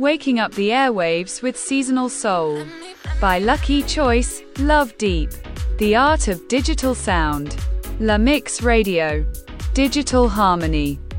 Waking up the airwaves with seasonal soul. By Lucky Choice, Love Deep. The art of digital sound. La Mix Radio. Digital harmony.